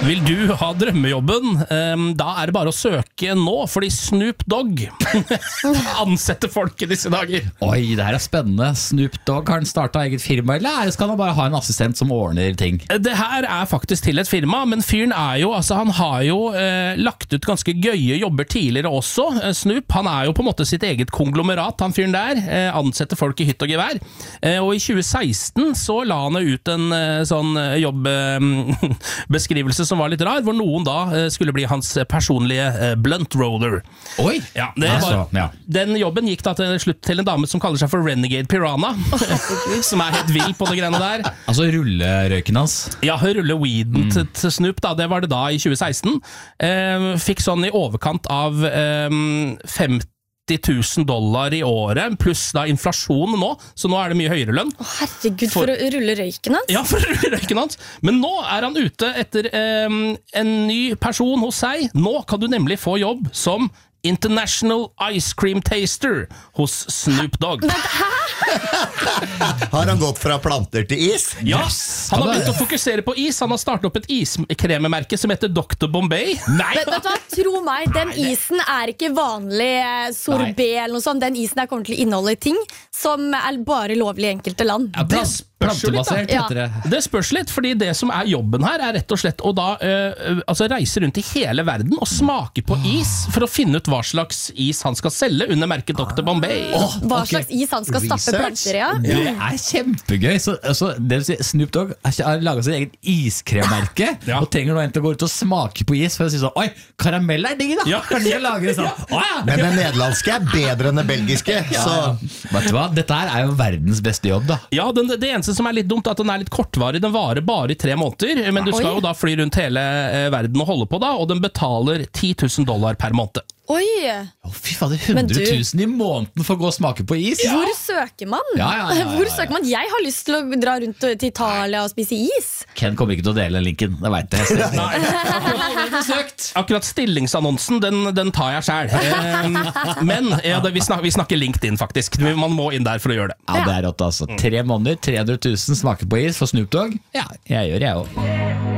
Vil du ha drømmejobben? Da det bare å søke nå, fordi Snoop Dogg ansetter folk i disse dager. Oi, det her spennende. Snoop Dogg, har han startet eget firma, eller skal han bare ha en assistent som ordner ting? Det her faktisk til et firma, men fyren jo, altså han har jo lagt ut ganske gøye jobber tidligere også. Snoop, han jo på en måte sitt eget konglomerat, han fyren der, ansetter folk i hytt og gevær. Og i 2016 så la han ut en sånn jobbbeskrivelse som var litt rar, hvor noen da skulle bli hans personlige blunt roller. Oi! Ja, den jobben gikk da til slutt til en dame som kaller seg for Renegade Piranha, som helt vill på det greiene der. Altså rullerøyken hans? Ja, rulleweeden til Snoop da, det var det da i 2016. Fikk sånn i overkant av $50,000 i året, pluss da inflasjon nå, så nå det mye høyere lønn. Herregud, for å rulle røyken hans? Ja, for å rulle røyken hans. Men nå han ute etter en ny person hos seg. Nå kan du nemlig få jobb som International Ice Cream Taster hos Snoop Dogg. Har han gått fra planter til is? Ja, han har begynt å fokusere på is. Han har startet opp et iskrememerke som heter Dr. Bombay. Nei! Vet du hva, tro meg, den isen ikke vanlig sorbet eller noe sånt. Den isen kommer til å inneholde ting som bare lovlig i enkelte land. Ja, plantebasert heter det. Det spørs litt, fordi det som jobben her rett og slett å da reise rundt i hele verden og smake på is for å finne ut hva slags is han skal selge under merket Dr. Bombay. Hva slags is han skal stappe planter i? Det kjempegøy. Så det vil si, Snoop Dogg har laget sitt eget iskremmerke og trenger nå en til å gå ut og smake på is for å si sånn, oi, karamell digg da. Kanskje jeg lager det sånn. Men den nederlandske bedre enn den belgiske. Så. Vet du hva? Dette jo verdens beste jobb da. Ja, det eneste som litt dumt at den litt kortvarig. Den varer bare i 3 måneder, men du skal jo da fly rundt hele verden og holde på da, og den betaler $10,000 per måned. Oi! Fy fader, 100,000 i måneden for å gå og smake på is. Hvor søker man? Hvor søker man? Jeg har lyst til å dra rundt til Italia og spise is. Ken kommer ikke til å dele linken, det vet jeg. Akkurat stillingsannonsen, den tar jeg selv. Men vi snakker LinkedIn faktisk. Man må inn der for å gjøre det. Ja, det rått altså. 3 måneder, 300,000 smaker på is for Snoop Dogg. Ja, jeg også.